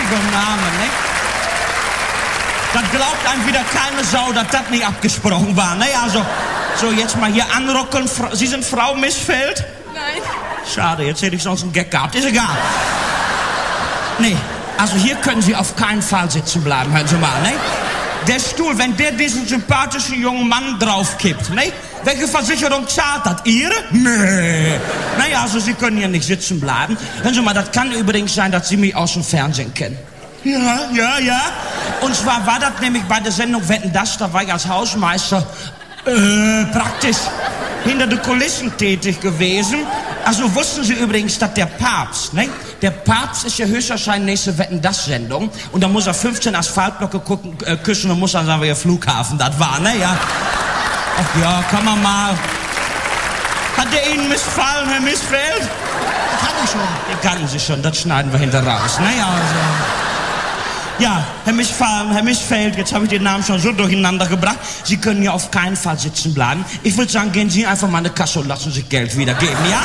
heiliger Name, ne? Das glaubt einem wieder keine Sau, dass das nicht abgesprochen war, ne? Also, so jetzt mal hier anrocken. Sie sind Frau Missfeld? Nein. Schade, jetzt hätte ich sonst einen Gag gehabt. Ist egal. Nee, also hier können Sie auf keinen Fall sitzen bleiben, hören Sie mal, ne? Der Stuhl, wenn der diesen sympathischen jungen Mann draufkippt, ne? Welche Versicherung zahlt das? Ihre? Nee. Naja, also Sie können hier nicht sitzen bleiben. Hören Sie mal, das kann übrigens sein, dass Sie mich aus dem Fernsehen kennen. Ja. Und zwar war das nämlich bei der Sendung Wetten, dass, da war ich als Hausmeister praktisch hinter den Kulissen tätig gewesen. Also wussten Sie übrigens, dass der Papst, ne? Der Papst ist ja höchstwahrscheinlich nächste Wetten, das Sendung. Und da muss er 15 Asphaltblöcke küssen und muss dann sagen, welcher Flughafen das war, ne? Ja. Ach ja, kann man mal. Hat der Ihnen missfallen, Herr Missfeld? Das kann ich schon. Den kannten Sie schon, das schneiden wir hinter raus, ne? Ja, also. Ja, Herr Missfeld, jetzt habe ich den Namen schon so durcheinander gebracht. Sie können hier auf keinen Fall sitzen bleiben. Ich würde sagen, gehen Sie einfach mal in die Kasse und lassen sich Geld wiedergeben, ja?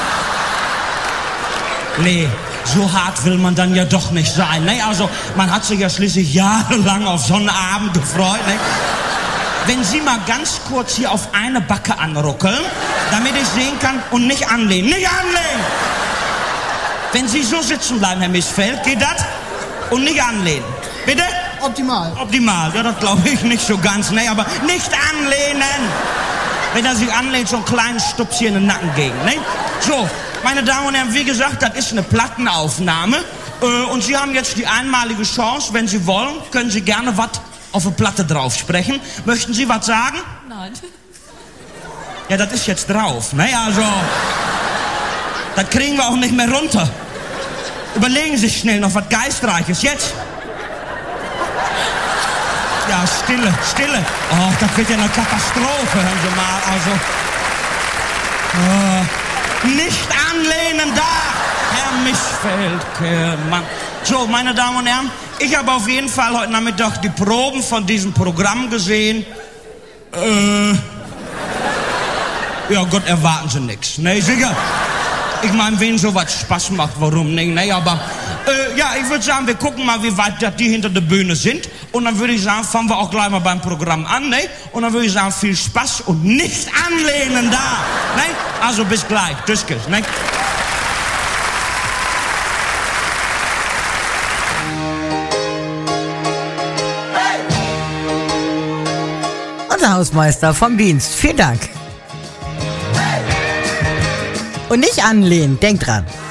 Nee, so hart will man dann ja doch nicht sein, ne? Also, man hat sich ja schließlich jahrelang auf so einen Abend gefreut, ne? Wenn Sie mal ganz kurz hier auf eine Backe anruckeln, damit ich sehen kann und nicht anlehnen. Nicht anlehnen! Wenn Sie so sitzen bleiben, Herr Missfeld, geht das? Und nicht anlehnen. Bitte? Optimal. Optimal, ja, das glaube ich nicht so ganz, ne? Aber nicht anlehnen! Wenn er sich anlehnt, so einen kleinen Stups hier in den Nacken gegen, ne? So, meine Damen und Herren, wie gesagt, das ist eine Plattenaufnahme. Und Sie haben jetzt die einmalige Chance, wenn Sie wollen, können Sie gerne was auf eine Platte drauf sprechen. Möchten Sie was sagen? Nein. Ja, das ist jetzt drauf, ne? Also, das kriegen wir auch nicht mehr runter. Überlegen Sie sich schnell noch was Geistreiches. Jetzt. Ja, Stille. Oh, das wird ja eine Katastrophe, hören Sie mal. Also, nicht anlehnen da, Herr Missfeld, Mann. So, meine Damen und Herren, ich habe auf jeden Fall heute Nachmittag die Proben von diesem Programm gesehen. Ja, Gott, erwarten Sie nichts. Nee, sicher. Ich meine, wen sowas Spaß macht, warum nicht? Nee, aber ja, ich würde sagen, wir gucken mal, wie weit die hinter der Bühne sind. Und dann würde ich sagen, fangen wir auch gleich mal beim Programm an, ne? Und dann würde ich sagen, viel Spaß und nicht anlehnen da, ne? Also bis gleich, tschüss, ne? Unser Hausmeister vom Dienst, vielen Dank. Und nicht anlehnen, denkt dran.